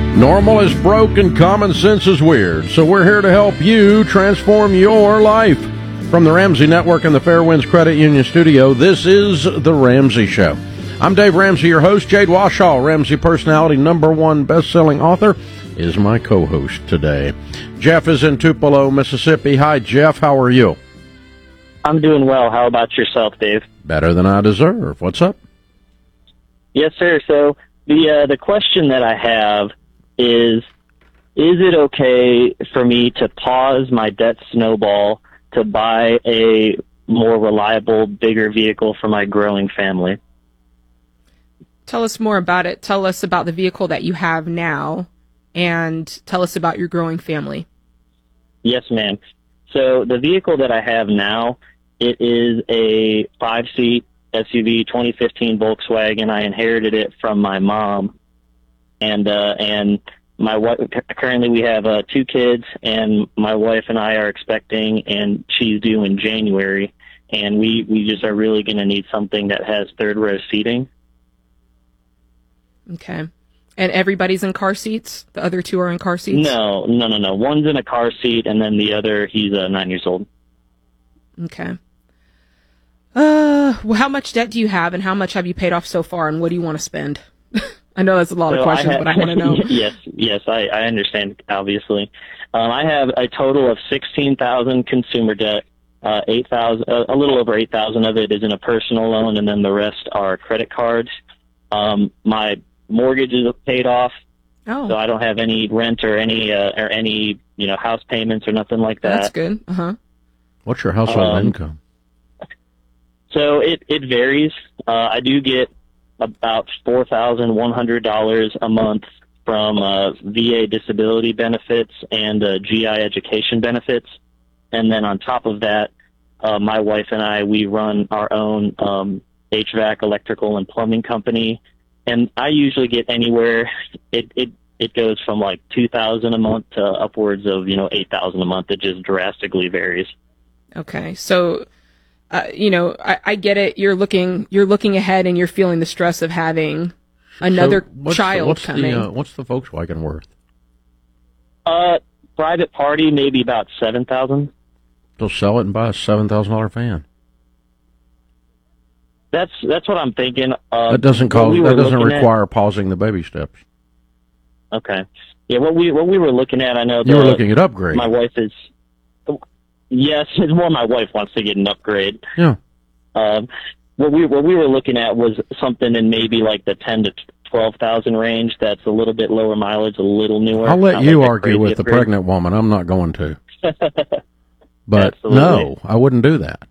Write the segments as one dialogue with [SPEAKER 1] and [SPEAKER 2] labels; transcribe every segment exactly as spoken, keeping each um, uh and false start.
[SPEAKER 1] Normal is broke and common sense is weird, so we're here to help you transform your life. From the Ramsey Network and the Fairwinds Credit Union Studio, this is The Ramsey Show. I'm Dave Ramsey, your host. Jade Washaw, Ramsey personality, number one best-selling author, is my co-host today. Jeff is in Tupelo, Mississippi. Hi, Jeff. How are you?
[SPEAKER 2] I'm doing well. How about yourself, Dave?
[SPEAKER 1] Better than I deserve. What's up?
[SPEAKER 2] Yes, sir. So the uh, the question that I have is, is it okay for me to pause my debt snowball to buy a more reliable, bigger vehicle for my growing family?
[SPEAKER 3] Tell us more about it. Tell us about the vehicle that you have now, and tell us about your growing family.
[SPEAKER 2] Yes, ma'am. So the vehicle that I have now, it is a five-seat S U V, twenty fifteen Volkswagen. I inherited it from my mom, and uh, and my wife. Currently, we have uh, two kids, and my wife and I are expecting, and she's due in January. And we we just are really going to need something that has third row seating.
[SPEAKER 3] Okay. And everybody's in car seats? The other two are in car seats?
[SPEAKER 2] No, no, no, no. One's in a car seat, and then the other, he's uh, nine years old.
[SPEAKER 3] Okay. Uh, well, how much debt do you have, and how much have you paid off so far, and what do you want to spend? I know that's a lot so of questions, I have, but I want to know.
[SPEAKER 2] Yes, yes, I, I understand, obviously. Um, I have a total of sixteen thousand consumer debt. Uh, eight thousand, uh, a little over eight thousand of it is in a personal loan, and then the rest are credit cards. Um, my mortgage is paid off,
[SPEAKER 3] oh.
[SPEAKER 2] so I don't have any rent or any uh, or any you know house payments or nothing like that.
[SPEAKER 3] That's good. Uh huh.
[SPEAKER 1] What's your household
[SPEAKER 2] um,
[SPEAKER 1] income?
[SPEAKER 2] So it it varies. Uh, I do get about four thousand one hundred dollars a month from uh, V A disability benefits and uh, G I education benefits, and then on top of that, uh, my wife and I we run our own um, H V A C, electrical and plumbing company. And I usually get anywhere, it, it, it goes from like two thousand dollars a month to upwards of, you know, eight thousand dollars a month. It just drastically varies.
[SPEAKER 3] Okay. So, uh, you know, I, I get it. You're looking, you're looking ahead and you're feeling the stress of having another
[SPEAKER 1] so what's
[SPEAKER 3] child
[SPEAKER 1] the, what's
[SPEAKER 3] coming.
[SPEAKER 1] The, uh, what's the Volkswagen worth?
[SPEAKER 2] Uh, private party, maybe about seven thousand dollars.
[SPEAKER 1] They'll sell it and buy a seven thousand dollars van.
[SPEAKER 2] That's that's what I'm thinking. Uh,
[SPEAKER 1] that doesn't cause,
[SPEAKER 2] we
[SPEAKER 1] that doesn't require
[SPEAKER 2] at,
[SPEAKER 1] pausing the baby steps.
[SPEAKER 2] Okay. Yeah, what we what we were looking at, I know
[SPEAKER 1] you were looking at upgrade.
[SPEAKER 2] My wife is. Yes, it's more my wife wants to get an upgrade.
[SPEAKER 1] Yeah.
[SPEAKER 2] Um, what we what we were looking at was something in maybe like the ten to twelve thousand range. That's a little bit lower mileage, a little newer.
[SPEAKER 1] I'll let you
[SPEAKER 2] like
[SPEAKER 1] argue with the
[SPEAKER 2] upgrade.
[SPEAKER 1] pregnant woman. I'm not going to. But
[SPEAKER 2] Absolutely.
[SPEAKER 1] no, I wouldn't do that.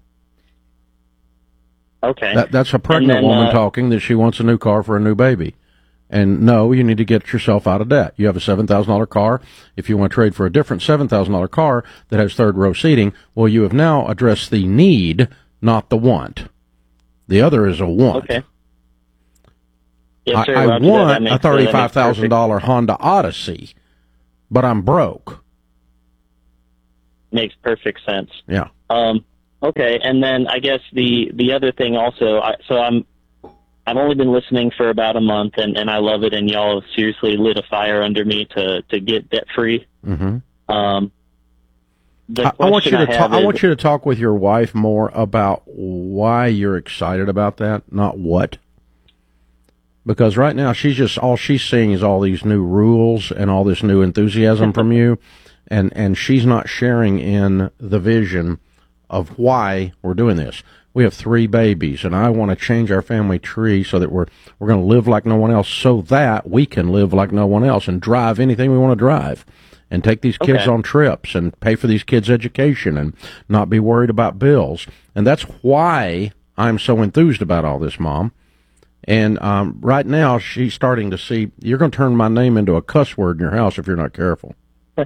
[SPEAKER 2] Okay.
[SPEAKER 1] That, that's a pregnant
[SPEAKER 2] then,
[SPEAKER 1] woman
[SPEAKER 2] uh,
[SPEAKER 1] talking that she wants a new car for a new baby. And no, you need to get yourself out of debt. You have a seven thousand dollars car. If you want to trade for a different seven thousand dollars car that has third row seating, well, you have now addressed the need, not the want. The other is a want.
[SPEAKER 2] Okay. Yes, sir,
[SPEAKER 1] I, I
[SPEAKER 2] Roger, that
[SPEAKER 1] want
[SPEAKER 2] makes-
[SPEAKER 1] a thirty-five thousand dollars Honda Odyssey, but I'm broke.
[SPEAKER 2] Makes perfect sense.
[SPEAKER 1] Yeah.
[SPEAKER 2] Um, okay, and then I guess the the other thing also, I, so I'm I've only been listening for about a month, and, and I love it, and y'all have seriously lit a fire under me to, to get debt free.
[SPEAKER 1] Mm-hmm.
[SPEAKER 2] Um, the
[SPEAKER 1] I, I want you to
[SPEAKER 2] I
[SPEAKER 1] talk.
[SPEAKER 2] is,
[SPEAKER 1] I want you to talk with your wife more about why you're excited about that, not what. Because right now she's just all she's seeing is all these new rules and all this new enthusiasm from you, and and she's not sharing in the vision of why we're doing this. We have three babies, and I want to change our family tree so that we're we're going to live like no one else, so that we can live like no one else and drive anything we want to drive, and take these kids
[SPEAKER 2] Okay.
[SPEAKER 1] on trips and pay for these kids' education and not be worried about bills. And that's why I'm so enthused about all this, Mom. And um, right now, she's starting to see, you're going to turn my name into a cuss word in your house if you're not careful.
[SPEAKER 2] Oh,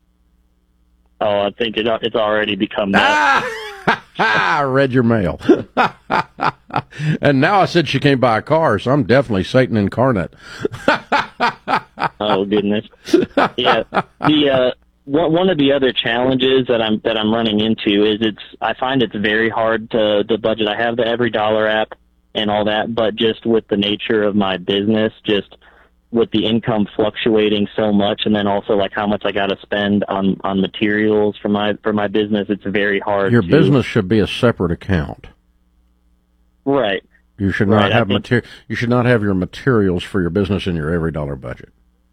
[SPEAKER 2] I think it, it's already become that.
[SPEAKER 1] I read your mail. And now I said she can't buy a car, so I'm definitely Satan incarnate.
[SPEAKER 2] Oh goodness. Yeah. The uh, one one of the other challenges that I'm that I'm running into is it's I find it's very hard to to budget. I have the Every Dollar app and all that, but just with the nature of my business, just with the income fluctuating so much, and then also like how much I got to spend on, on materials for my for my business, it's very hard.
[SPEAKER 1] Your
[SPEAKER 2] to,
[SPEAKER 1] business should be a separate account.
[SPEAKER 2] Right.
[SPEAKER 1] You should not
[SPEAKER 2] right,
[SPEAKER 1] have
[SPEAKER 2] think,
[SPEAKER 1] mater- You should not have your materials for your business in your every dollar budget.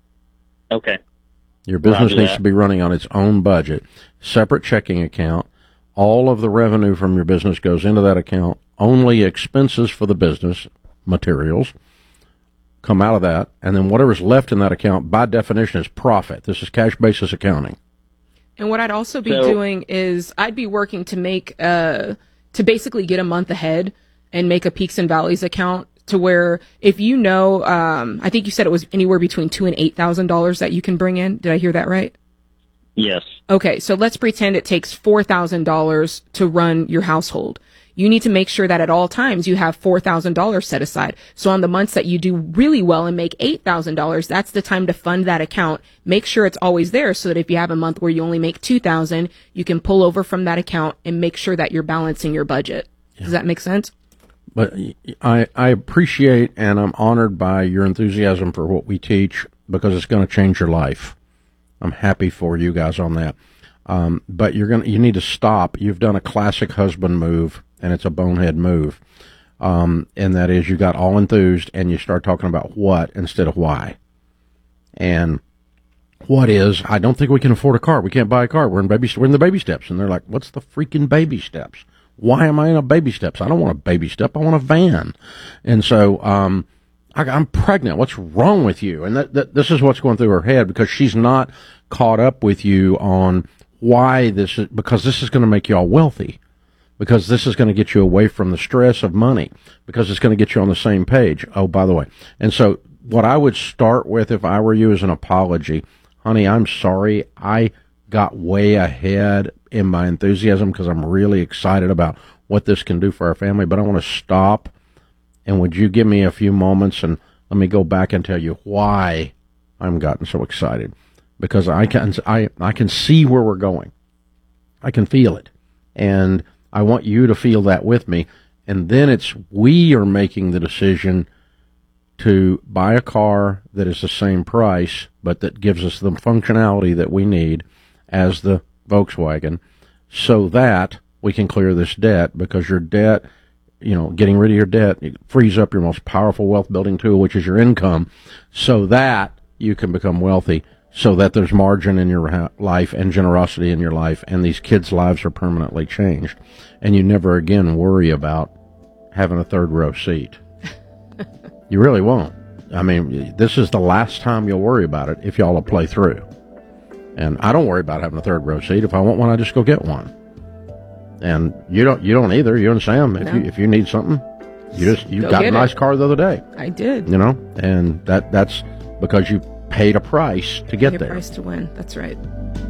[SPEAKER 2] Okay.
[SPEAKER 1] Your business
[SPEAKER 2] Roger
[SPEAKER 1] needs
[SPEAKER 2] that.
[SPEAKER 1] to be running on its own budget, separate checking account. All of the revenue from your business goes into that account. Only expenses for the business, materials, come out of that, and then whatever's left in that account, by definition, is profit. This is cash basis accounting.
[SPEAKER 3] And what I'd also be
[SPEAKER 2] so,
[SPEAKER 3] doing is I'd be working to make uh to basically get a month ahead and make a peaks and valleys account to where if you know, um, I think you said it was anywhere between two and eight thousand dollars that you can bring in. Did I hear that right?
[SPEAKER 2] Yes.
[SPEAKER 3] Okay, so let's pretend it takes four thousand dollars to run your household. You need to make sure that at all times you have four thousand dollars set aside. So on the months that you do really well and make eight thousand dollars, that's the time to fund that account. Make sure it's always there so that if you have a month where you only make two thousand dollars, you can pull over from that account and make sure that you're balancing your budget. Yeah. Does that make sense?
[SPEAKER 1] But I, I appreciate and I'm honored by your enthusiasm for what we teach because it's going to change your life. I'm happy for you guys on that. Um, but you're going to, you need to stop. You've done a classic husband move, and it's a bonehead move. Um, and that is you got all enthused and you start talking about what instead of why. And what is, I don't think we can afford a car. We can't buy a car. We're in baby, we're in the baby steps. And they're like, what's the freaking baby steps? Why am I in a baby steps? I don't want a baby step. I want a van. And so, um, I, I'm pregnant. What's wrong with you? And that, that, this is what's going through her head because she's not caught up with you on why this is, because this is going to make you all wealthy, because this is going to get you away from the stress of money, because it's going to get you on the same page. Oh, by the way. And so what I would start with if I were you is an apology. Honey, I'm sorry. I got way ahead in my enthusiasm because I'm really excited about what this can do for our family, but I want to stop. And would you give me a few moments and let me go back and tell you why I'm gotten so excited? Because I can, I, I can see where we're going. I can feel it. And I want you to feel that with me. And then it's, we are making the decision to buy a car that is the same price, but that gives us the functionality that we need as the Volkswagen, so that we can clear this debt, because your debt, you know, getting rid of your debt, it frees up your most powerful wealth building tool, which is your income, so that you can become wealthy, so that there's margin in your life and generosity in your life, and these kids' lives are permanently changed, and you never again worry about having a third row seat. You really won't. I mean, this is the last time you'll worry about it if y'all will play through. And I don't worry about having a third row seat. If I want one, I just go get one. And you don't, you don't either. You and Sam, if no. you if you need something, you just you go got a nice it. car the other day.
[SPEAKER 3] I did.
[SPEAKER 1] You know, and that that's because you paid a price to get
[SPEAKER 3] paid
[SPEAKER 1] there.
[SPEAKER 3] A price to win. That's right.